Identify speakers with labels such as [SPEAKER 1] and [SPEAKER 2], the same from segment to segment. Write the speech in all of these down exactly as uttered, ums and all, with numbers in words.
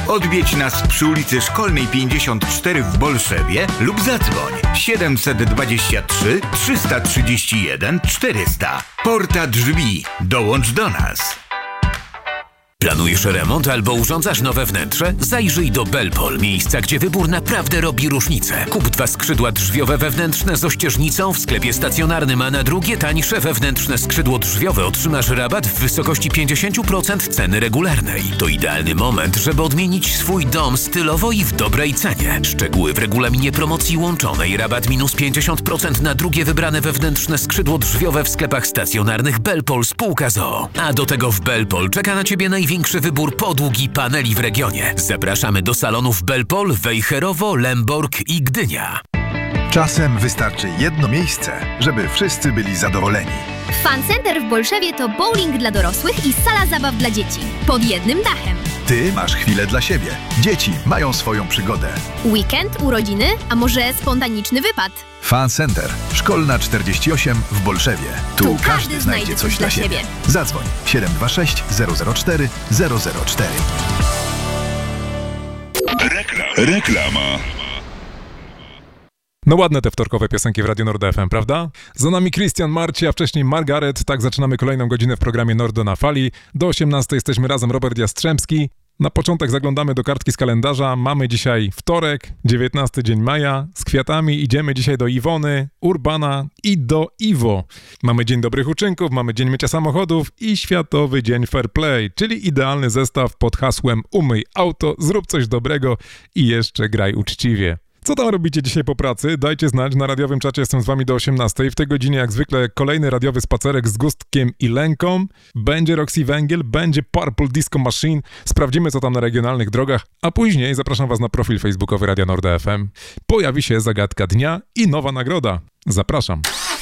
[SPEAKER 1] Odwiedź nas przy ulicy Szkolnej pięćdziesiąt cztery w Bolszewie lub zadzwoń siedemset dwadzieścia trzy trzysta trzydzieści jeden czterysta. Porta Drzwi. Dołącz do nas.
[SPEAKER 2] Planujesz remont albo urządzasz nowe wnętrze? Zajrzyj do Belpol, miejsca, gdzie wybór naprawdę robi różnicę. Kup dwa skrzydła drzwiowe wewnętrzne z ościeżnicą w sklepie stacjonarnym, a na drugie tańsze wewnętrzne skrzydło drzwiowe otrzymasz rabat w wysokości pięćdziesiąt procent ceny regularnej. To idealny moment, żeby odmienić swój dom stylowo i w dobrej cenie. Szczegóły w regulaminie promocji łączonej. Rabat minus pięćdziesiąt procent na drugie wybrane wewnętrzne skrzydło drzwiowe w sklepach stacjonarnych Belpol spółka z o o. A do tego w Belpol czeka na Ciebie największy Największy wybór podłóg i paneli w regionie. Zapraszamy do salonów Belpol, Wejherowo, Lemborg i Gdynia.
[SPEAKER 3] Czasem wystarczy jedno miejsce, żeby wszyscy byli zadowoleni.
[SPEAKER 4] Fun Center w Bolszewie to bowling dla dorosłych i sala zabaw dla dzieci. Pod jednym dachem.
[SPEAKER 3] Ty masz chwilę dla siebie. Dzieci mają swoją przygodę.
[SPEAKER 4] Weekend, urodziny, a może spontaniczny wypad?
[SPEAKER 3] Fun Center. Szkolna czterdzieści osiem w Bolszewie. Tu, tu każdy, każdy znajdzie coś dla siebie. siebie. Zadzwoń siedem dwa sześć zero zero cztery zero zero cztery.
[SPEAKER 5] Reklam. Reklama.
[SPEAKER 6] No ładne te wtorkowe piosenki w Radio Nord F M, prawda? Za nami Christian Marci, a wcześniej Margaret. Tak zaczynamy kolejną godzinę w programie Nordo na fali. Do osiemnastej jesteśmy razem, Robert Jastrzębski. Na początek zaglądamy do kartki z kalendarza. Mamy dzisiaj wtorek, dziewiętnasty dzień maja. Z kwiatami idziemy dzisiaj do Iwony, Urbana i do Iwo. Mamy Dzień Dobrych Uczynków, mamy Dzień Mycia Samochodów i Światowy Dzień Fair Play, czyli idealny zestaw pod hasłem umyj auto, zrób coś dobrego i jeszcze graj uczciwie. Co tam robicie dzisiaj po pracy? Dajcie znać, na radiowym czacie jestem z wami do osiemnastej. W tej godzinie jak zwykle kolejny radiowy spacerek z Gustkiem i Lenką. Będzie Roxy Węgiel, będzie Purple Disco Machine. Sprawdzimy co tam na regionalnych drogach, a później zapraszam was na profil facebookowy Radia Nord F M. Pojawi się zagadka dnia i nowa nagroda. Zapraszam.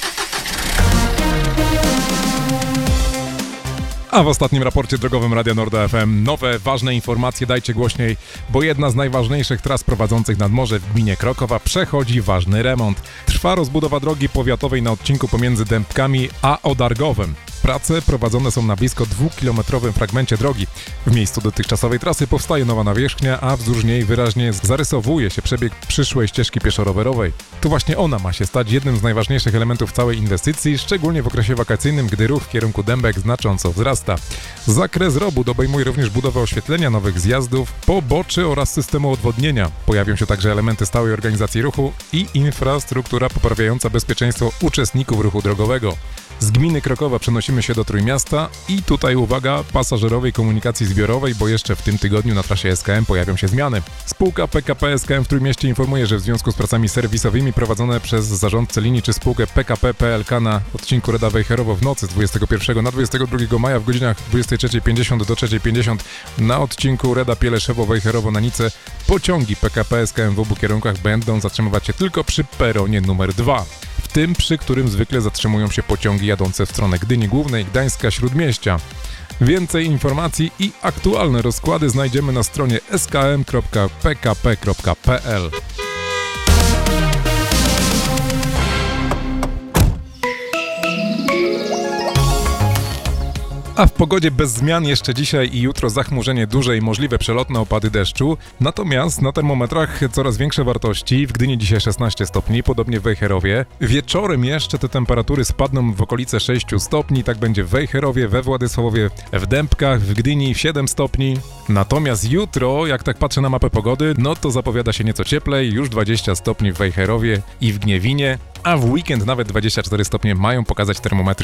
[SPEAKER 6] A w ostatnim raporcie drogowym Radia Nord F M nowe, ważne informacje, dajcie głośniej, bo jedna z najważniejszych tras prowadzących nad morze w gminie Krokowa przechodzi ważny remont. Trwa rozbudowa drogi powiatowej na odcinku pomiędzy Dębkami a Odargowem. Prace prowadzone są na blisko dwukilometrowym fragmencie drogi. W miejscu dotychczasowej trasy powstaje nowa nawierzchnia, a wzdłuż niej wyraźnie zarysowuje się przebieg przyszłej ścieżki pieszo-rowerowej. To właśnie ona ma się stać jednym z najważniejszych elementów całej inwestycji, szczególnie w okresie wakacyjnym, gdy ruch w kierunku Dębek znacząco wzrasta. Zakres robót obejmuje również budowę oświetlenia, nowych zjazdów, poboczy oraz systemu odwodnienia. Pojawią się także elementy stałej organizacji ruchu i infrastruktura poprawiająca bezpieczeństwo uczestników ruchu drogowego. Z gminy Krokowa przenosimy się do Trójmiasta i tutaj uwaga, pasażerowej komunikacji zbiorowej, bo jeszcze w tym tygodniu na trasie S K M pojawią się zmiany. Spółka P K P S K M w Trójmieście informuje, że w związku z pracami serwisowymi prowadzone przez zarządcę linii czy spółkę P K P P L K na odcinku Reda Wejherowo w nocy z dwudziestego pierwszego na dwudziestego drugiego maja w godzinach dwudziestej trzeciej pięćdziesiąt do trzeciej pięćdziesiąt na odcinku Reda Pieleszewo-Wejherowo na Nice pociągi P K P S K M w obu kierunkach będą zatrzymywać się tylko przy peronie numer dwa. W tym, przy którym zwykle zatrzymują się pociągi jadące w stronę Gdyni Głównej, Gdańska, Śródmieścia. Więcej informacji i aktualne rozkłady znajdziemy na stronie s k m kropka p k p kropka p l. A w pogodzie bez zmian jeszcze dzisiaj i jutro zachmurzenie duże i możliwe przelotne opady deszczu. Natomiast na termometrach coraz większe wartości. W Gdyni dzisiaj szesnaście stopni, podobnie w Wejherowie. Wieczorem jeszcze te temperatury spadną w okolice sześciu stopni. Tak będzie w Wejherowie, we Władysławowie, w Dębkach, w Gdyni siedem stopni. Natomiast jutro, jak tak patrzę na mapę pogody, no to zapowiada się nieco cieplej. Już dwadzieścia stopni w Wejherowie i w Gniewinie. A w weekend nawet dwadzieścia cztery stopnie mają pokazać termometry